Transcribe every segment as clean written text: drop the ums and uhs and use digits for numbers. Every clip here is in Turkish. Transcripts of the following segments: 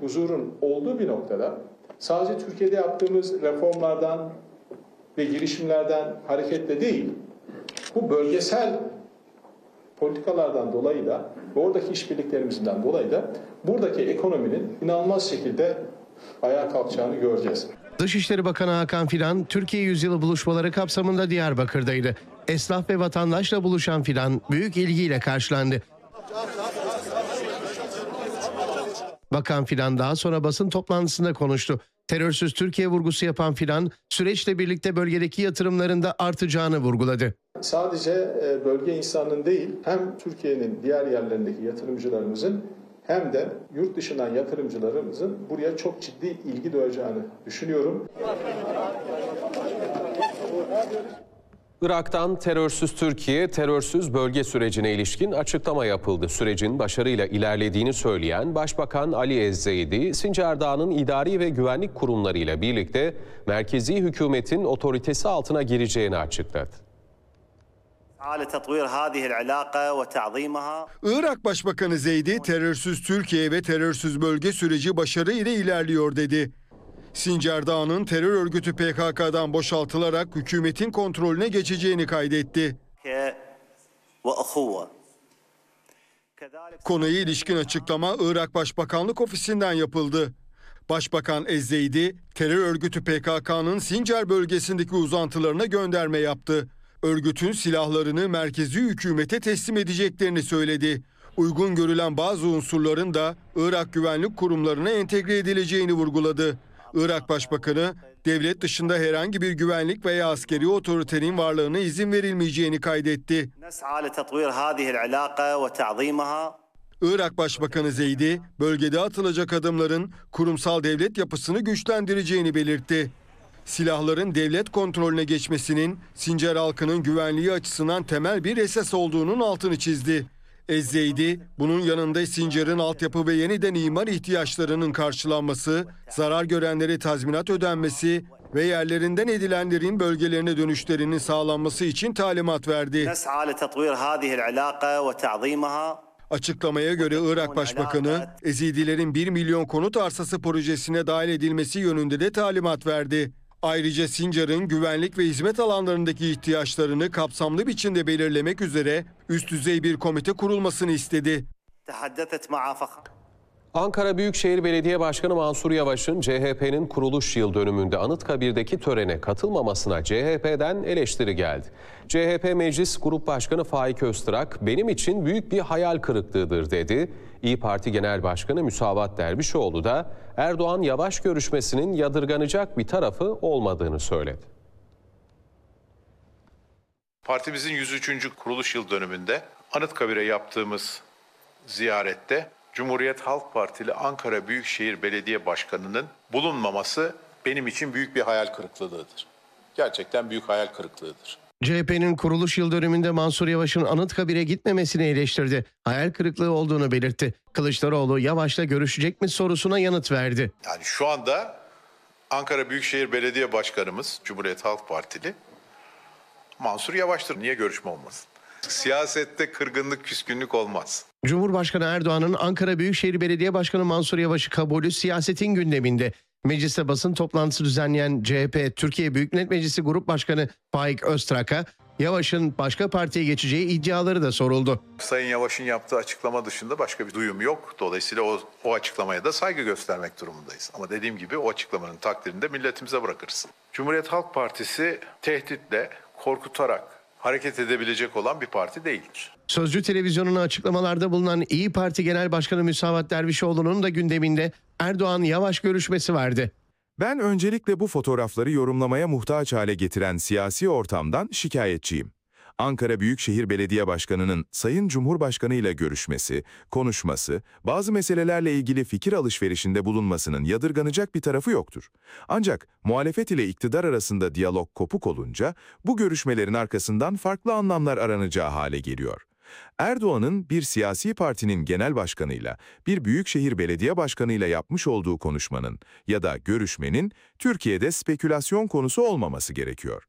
huzurun olduğu bir noktada sadece Türkiye'de yaptığımız reformlardan ve girişimlerden hareketle değil, bu bölgesel politikalardan dolayı da ve oradaki işbirliklerimizden dolayı da buradaki ekonominin inanılmaz şekilde ayağa kalkacağını göreceğiz. Dışişleri Bakanı Hakan Fidan, Türkiye Yüzyılı buluşmaları kapsamında Diyarbakır'daydı. Esnaf ve vatandaşla buluşan Fidan büyük ilgiyle karşılandı. Bakan Fidan daha sonra basın toplantısında konuştu. Terörsüz Türkiye vurgusu yapan Fidan, süreçle birlikte bölgedeki yatırımların da artacağını vurguladı. Sadece bölge insanının değil, hem Türkiye'nin diğer yerlerindeki yatırımcılarımızın hem de yurt dışından yatırımcılarımızın buraya çok ciddi ilgi duyacağını düşünüyorum. Irak'tan terörsüz Türkiye, terörsüz bölge sürecine ilişkin açıklama yapıldı. Sürecin başarıyla ilerlediğini söyleyen Başbakan Ali Ezzeydi, Sincar Dağı'nın idari ve güvenlik kurumlarıyla birlikte merkezi hükümetin otoritesi altına gireceğini açıkladı. Irak Başbakanı Zeydi, terörsüz Türkiye ve terörsüz bölge süreci başarıyla ilerliyor dedi. Sincar Dağı'nın terör örgütü PKK'dan boşaltılarak hükümetin kontrolüne geçeceğini kaydetti. Konuya ilişkin açıklama Irak Başbakanlık Ofisi'nden yapıldı. Başbakan Ezzeydi, terör örgütü PKK'nın Sincar bölgesindeki uzantılarına gönderme yaptı. Örgütün silahlarını merkezi hükümete teslim edeceklerini söyledi. Uygun görülen bazı unsurların da Irak güvenlik kurumlarına entegre edileceğini vurguladı. Irak Başbakanı, devlet dışında herhangi bir güvenlik veya askeri otoritenin varlığına izin verilmeyeceğini kaydetti. Irak Başbakanı Zeydi, bölgede atılacak adımların kurumsal devlet yapısını güçlendireceğini belirtti. Silahların devlet kontrolüne geçmesinin Sincar halkının güvenliği açısından temel bir esas olduğunun altını çizdi. Ezzeydi, bunun yanında Sincar'ın altyapı ve yeniden imar ihtiyaçlarının karşılanması, zarar görenlere tazminat ödenmesi ve yerlerinden edilenlerin bölgelerine dönüşlerinin sağlanması için talimat verdi. Açıklamaya göre Irak Başbakanı, Ezidilerin 1 milyon konut arsası projesine dahil edilmesi yönünde de talimat verdi. Ayrıca Sincar'ın güvenlik ve hizmet alanlarındaki ihtiyaçlarını kapsamlı biçimde belirlemek üzere üst düzey bir komite kurulmasını istedi. Ankara Büyükşehir Belediye Başkanı Mansur Yavaş'ın CHP'nin kuruluş yıl dönümünde Anıtkabir'deki törene katılmamasına CHP'den eleştiri geldi. CHP Meclis Grup Başkanı Faik Öztrak, "Benim için büyük bir hayal kırıklığıdır" dedi. İYİ Parti Genel Başkanı Müsavat Dervişoğlu da Erdoğan-Yavaş görüşmesinin yadırganacak bir tarafı olmadığını söyledi. Partimizin 103. kuruluş yıl dönümünde Anıtkabir'e yaptığımız ziyarette Cumhuriyet Halk Partili Ankara Büyükşehir Belediye Başkanı'nın bulunmaması benim için büyük bir hayal kırıklığıdır. Gerçekten büyük hayal kırıklığıdır. CHP'nin kuruluş yıl dönümünde Mansur Yavaş'ın Anıtkabir'e gitmemesini eleştirdi. Hayal kırıklığı olduğunu belirtti. Kılıçdaroğlu Yavaş'la görüşecek mi sorusuna yanıt verdi. Yani şu anda Ankara Büyükşehir Belediye Başkanımız Cumhuriyet Halk Partili Mansur Yavaş'tır. Niye görüşme olmasın? Siyasette kırgınlık, küskünlük olmaz. Cumhurbaşkanı Erdoğan'ın Ankara Büyükşehir Belediye Başkanı Mansur Yavaş'ı kabulü siyasetin gündeminde. Mecliste basın toplantısı düzenleyen CHP Türkiye Büyük Millet Meclisi Grup Başkanı Faik Öztrak'a Yavaş'ın başka partiye geçeceği iddiaları da soruldu. Sayın Yavaş'ın yaptığı açıklama dışında başka bir duyum yok. Dolayısıyla o açıklamaya da saygı göstermek durumundayız. Ama dediğim gibi o açıklamanın takdirini de milletimize bırakırız. Cumhuriyet Halk Partisi tehditle, korkutarak hareket edebilecek olan bir parti değildir. Sözcü televizyonuna açıklamalarda bulunan İYİ Parti Genel Başkanı Müsavat Dervişoğlu'nun da gündeminde Erdoğan-Yavaş görüşmesi vardı. "Ben öncelikle bu fotoğrafları yorumlamaya muhtaç hale getiren siyasi ortamdan şikayetçiyim. Ankara Büyükşehir Belediye Başkanı'nın Sayın Cumhurbaşkanı ile görüşmesi, konuşması, bazı meselelerle ilgili fikir alışverişinde bulunmasının yadırganacak bir tarafı yoktur. Ancak muhalefet ile iktidar arasında diyalog kopuk olunca bu görüşmelerin arkasından farklı anlamlar aranacağı hale geliyor. Erdoğan'ın bir siyasi partinin genel başkanıyla, bir büyükşehir belediye başkanıyla yapmış olduğu konuşmanın ya da görüşmenin Türkiye'de spekülasyon konusu olmaması gerekiyor."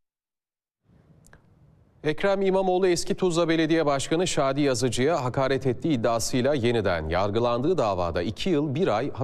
Ekrem İmamoğlu eski Tuzla Belediye Başkanı Şadi Yazıcı'ya hakaret ettiği iddiasıyla yeniden yargılandığı davada 2 yıl 1 ay